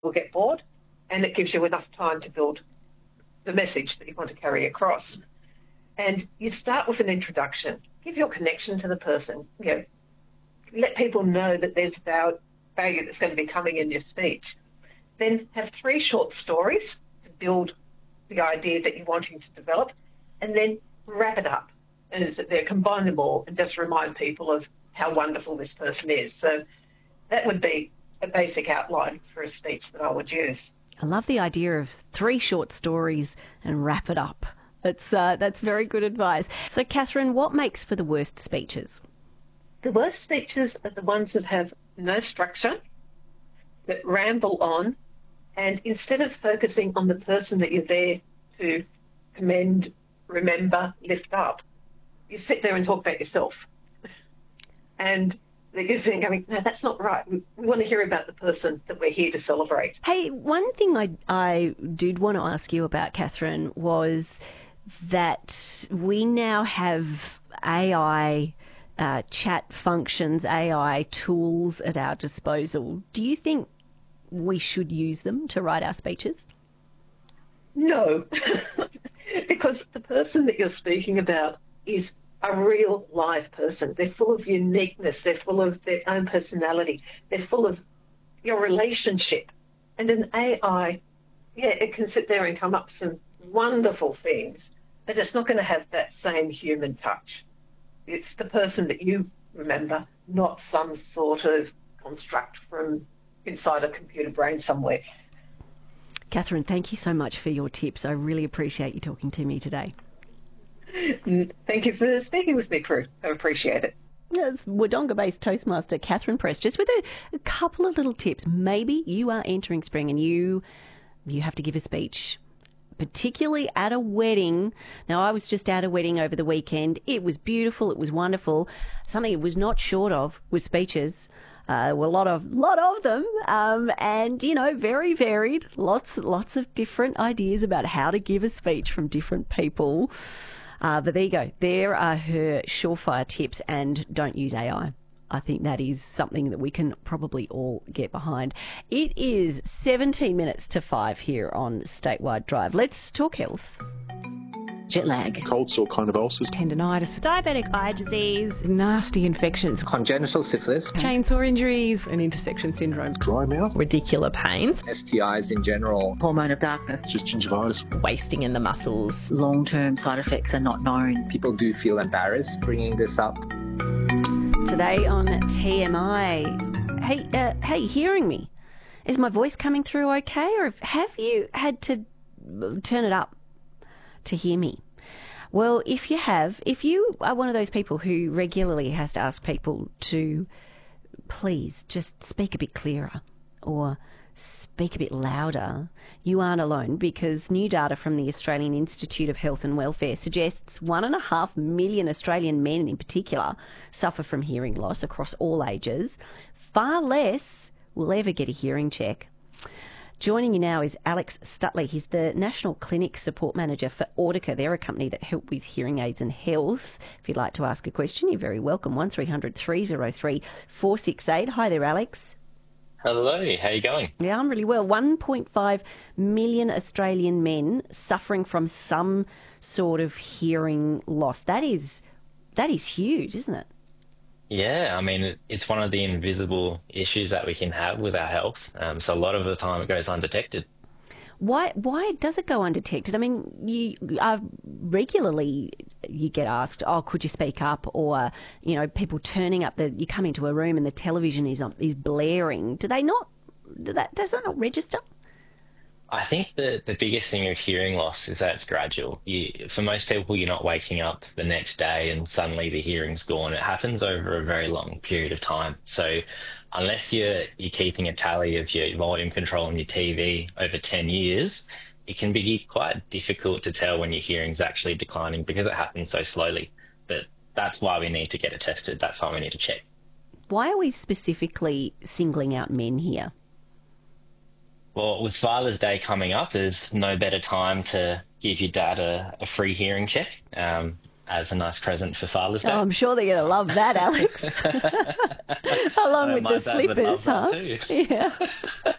will get bored, and it gives you enough time to build the message that you want to carry across. And you start with an introduction, give your connection to the person, let people know that there's value that's going to be coming in your speech. Then have 3 short stories to build the idea that you're wanting to develop, and then wrap it up. And combine them all and just remind people of how wonderful this person is. So that would be a basic outline for a speech that I would use. I love the idea of 3 short stories and wrap it up. That's very good advice. So, Catherine, what makes for the worst speeches? The worst speeches are the ones that have no structure, that ramble on, and instead of focusing on the person that you're there to commend, remember, lift up, you sit there and talk about yourself. And you're going, no, that's not right. We want to hear about the person that we're here to celebrate. Hey, one thing I did want to ask you about, Catherine, was that we now have AI chat functions, AI tools at our disposal. Do you think we should use them to write our speeches? No, because the person that you're speaking about is a real live person. They're full of uniqueness. They're full of their own personality. They're full of your relationship. And an AI, it can sit there and come up with some wonderful things, but it's not going to have that same human touch. It's the person that you remember, not some sort of construct from inside a computer brain somewhere. Catherine, thank you so much for your tips. I really appreciate you talking to me today. Thank you for speaking with me, Prue. I appreciate it. That's Wodonga-based Toastmaster Catherine Press, just with a couple of little tips. Maybe you are entering spring and you have to give a speech, particularly at a wedding. Now, I was just at a wedding over the weekend. It was beautiful. It was wonderful. Something it was not short of was speeches. There were a lot of them, and very varied. Lots of different ideas about how to give a speech from different people. But there you go. There are her surefire tips, and don't use AI. I think that is something that we can probably all get behind. It is 17 minutes to 5 here on Statewide Drive. Let's talk health. Jet lag, cold sore kind of ulcers, tendinitis, diabetic eye disease, nasty infections, congenital syphilis, chainsaw injuries, and intersection syndrome, dry mouth, radicular pains, STIs in general, hormone of darkness, just gingivitis, wasting in the muscles. Long-term side effects are not known. People do feel embarrassed bringing this up. Today on TMI, hey, hearing me? Is my voice coming through okay, or have you had to turn it up to hear me? Well, if you are one of those people who regularly has to ask people to please just speak a bit clearer or speak a bit louder, you aren't alone, because new data from the Australian Institute of Health and Welfare suggests 1.5 million Australian men in particular suffer from hearing loss across all ages. Far less will ever get a hearing check. Joining you now is Alex Stutley. He's the National Clinic Support Manager for Audica. They're a company that help with hearing aids and health. If you'd like to ask a question, you're very welcome. 1300 303 468. Hi there, Alex. Hello, how you going? Yeah, I'm really well. 1.5 million Australian men suffering from some sort of hearing loss. That is huge, isn't it? Yeah, I mean, it's one of the invisible issues that we can have with our health. So a lot of the time it goes undetected. Why does it go undetected? I mean, you regularly get asked, "Oh, could you speak up?" Or people turning up. You come into a room and the television is blaring. Does that not register? I think the biggest thing of hearing loss is that it's gradual. For most people, you're not waking up the next day and suddenly the hearing's gone. It happens over a very long period of time. So unless you're keeping a tally of your volume control on your TV over 10 years, it can be quite difficult to tell when your hearing's actually declining because it happens so slowly. But that's why we need to get it tested. That's why we need to check. Why are we specifically singling out men here? Well, with Father's Day coming up, there's no better time to give your dad a free hearing check as a nice present for Father's Day. Oh, I'm sure they're going to love that, Alex. Along with the slippers, huh? Too. Yeah.